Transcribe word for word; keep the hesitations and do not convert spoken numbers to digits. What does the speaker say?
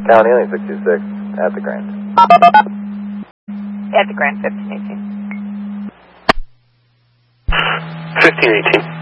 Town Healing six two six at the Grand. At the Grand, fifteen eighteen. fifteen eighteen.